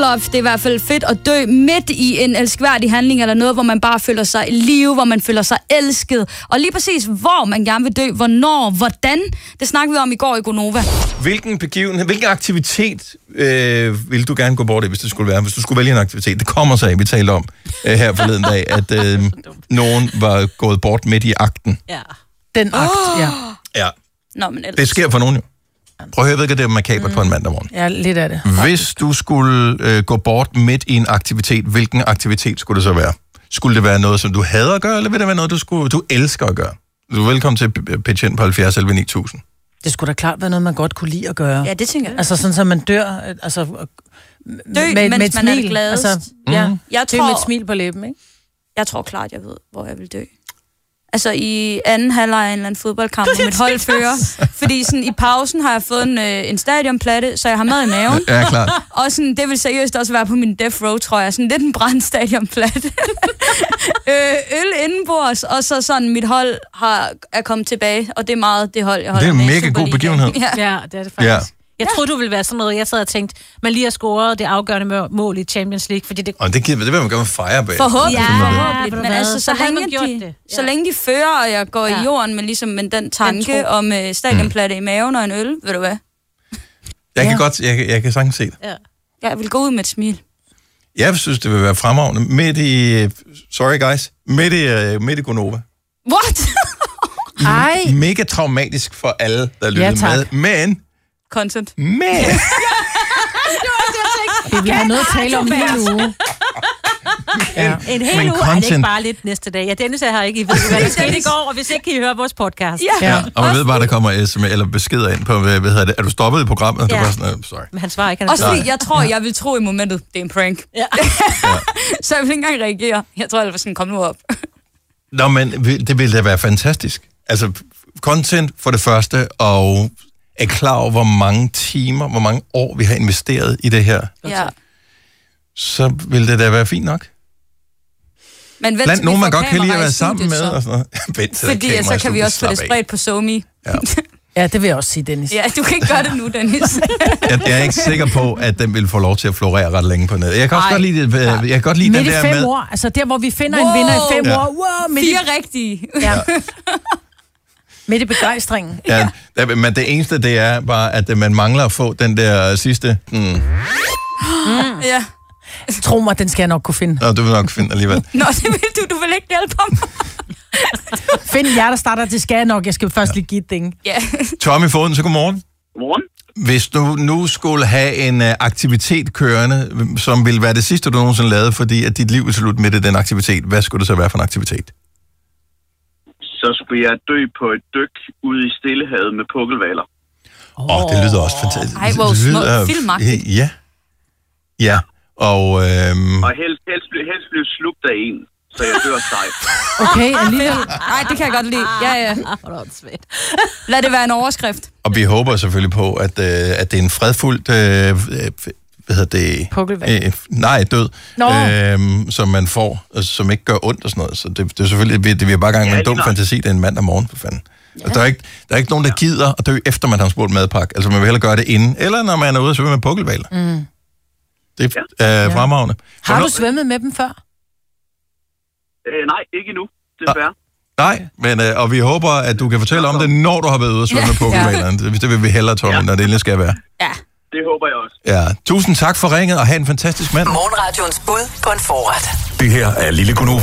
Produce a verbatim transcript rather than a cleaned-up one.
love, det er i hvert fald fedt at dø midt i en elskværdig handling, eller noget, hvor man bare føler sig i live, hvor man føler sig elsket. Og lige præcis, hvor man gerne vil dø, hvornår, hvordan, det snakkede vi om i går i Gonova. Hvilken begivenhed, hvilken aktivitet øh, ville du gerne gå bort i, hvis det skulle være? Hvis du skulle vælge en aktivitet. Det kommer sig af, vi talte om øh, her forleden dag, at øh, nogen var gået bort midt i akten. Ja. Den akt, oh. ja. Ja. Nå, men ellers... Det sker for nogen jo. Prøv at høre, hvilket det er makabert mm. på en mandag morgen. Ja, lidt af det. Hvis du skulle øh, gå bort midt i en aktivitet, hvilken aktivitet skulle det så være? Skulle det være noget, som du hader at gøre, eller vil det være noget, du, skulle, du elsker at gøre? Du er velkommen til pitch ind på halvfjerds elleve ni tusind. Det skulle da klart være noget, man godt kunne lide at gøre. Ja, det tænker jeg. Altså sådan, så man dør, altså... Dø, med, mens med et man smil. er det gladest. Altså, mm. ja, jeg dø tror, med et smil på læben, ikke? Jeg tror klart, jeg ved, hvor jeg vil dø. Altså i anden halvleg af en eller anden fodboldkamp, hvor mit hold fører. Fordi sådan, i pausen har jeg fået en, øh, en stadionplatte, så jeg har mad i maven. Ja, klart. Og sådan, det vil seriøst også være på min death row, tror jeg. Sådan lidt en brændt stadionplatte. øh, øl indenbords, og så sådan, mit hold har, er kommet tilbage. Og det er meget det hold, jeg holder med. Det er en mega god begivenhed. Ja. ja, det er det faktisk. Ja. Jeg troede, du ville være sådan noget. Jeg sad og tænkte, man lige har scoret det afgørende mål i Champions League, fordi det... Og det, det vil man gerne fejre bag. Forhåbentlig, ja, forhåbentlig. ja, Men altså, så, så længe de, det. Ja. så længe de fører, og jeg går ja. i jorden med, ligesom, med den tanke om uh, stadionplatte mm. i maven og en øl, ved du hvad? Jeg kan ja. godt, jeg, jeg kan sagtens se det. Ja. Jeg vil gå ud med et smil. Jeg synes, det vil være fremragende. Midt i... Sorry, guys. Midt i, uh, midt i Gonova. What? Ej. Mega traumatisk for alle, der lytter ja, med. Men... Content. Men... Det vil have noget at tale om en hel uge. Ja. En hel men uge content... er det ikke bare lidt næste dag. Ja, Dennis er her ikke. I ved, hvad der skete i går, og hvis ikke, kan I høre vores podcast. Ja. Ja. Og man ved bare, der kommer sms eller beskeder ind på, hvad hedder det, er du stoppet i programmet? Ja. Du var sådan, uh, sorry. Men han svarer ikke. Han også fordi, jeg tror, jeg vil tro i momentet, det er en prank. Ja. ja. Så jeg vil ikke engang reagere. Jeg tror, jeg var sådan, kom nu op. Nå, men det ville da være fantastisk. Altså, content for det første, og er klar over, hvor mange timer, hvor mange år vi har investeret i det her. Ja. Så ville det da være fint nok. Men blandt nogen, man godt kan lide at være sammen med. Så. Og sådan noget. Fordi kamera, så kan vi også få det spredt på SoMe. Ja. Ja, det vil jeg også sige, Dennis. Ja, du kan ikke gøre det nu, Dennis. jeg, jeg er ikke sikker på, at den vil få lov til at florere ret længe på nettet. Jeg kan også Ej. godt lide, det, jeg kan godt lide midt den der i fem med... år, altså der, hvor vi finder wow. en vinder i fem ja. år. Wow, Fire i... rigtige. Ja. Midt i begejstringen. Ja, ja, men det eneste, det er bare, at man mangler at få den der sidste... Hmm. Mm. Ja. Tro mig, den skal jeg nok kunne finde. Nå, du vil nok finde alligevel. Nå, det vil du. Du vil ikke hjælpe mig. Find jer, der starter, det skal jeg nok. Jeg skal først ja. lige give et ding. Ja. Tommy Foden, så godmorgen. Godmorgen. Hvis du nu skulle have en uh, aktivitet kørende, som ville være det sidste, du nogensinde lavede, fordi at dit liv er slut midt i den aktivitet, hvad skulle det så være for en aktivitet? Så skulle jeg dø på et dyk ude i Stillehavet med pukkelvaler. Åh, oh, det lyder også fantastisk. Ej, hvor smukt. Filmagtigt. Ja. Ja, og... Øhm... Og helst, helst, helst blive slugt af en, så jeg dør sejt. Okay, alligevel. Nej, det kan jeg godt lide. Ja, ja. Lad det være en overskrift. Og vi håber selvfølgelig på, at, øh, at det er en fredfuldt... Øh, hvad hedder det? Pukkelvalg. Øh, nej, død. Øh, som man får, altså, som ikke gør ondt og sådan noget. Så det, det er selvfølgelig... Det, det vi er bare gang med ja, en dum fantasi, det er en mandag morgen, for fanden. Ja. Altså, der, er ikke, der er ikke nogen, der gider at dø, efter man har spurgt madpakke. Altså, man vil hellere gøre det inden, eller når man er ude og svømme med pukkelvaler. Mm. Det er ja. fremragende. Har du svømmet med dem før? Øh, nej, ikke endnu. Desværre. Nej, men, øh, og vi håber, at du kan fortælle om det, når du har været ude og svømme ja. med pukkelvalerne. Det, det vil vi hellere, Tommy, ja. når det endelig skal være. Ja. Det håber jeg også. Ja. Tusind tak for ringet, og have en fantastisk mand. Morgenradions bud på en forret. Det her er Lille Gunova.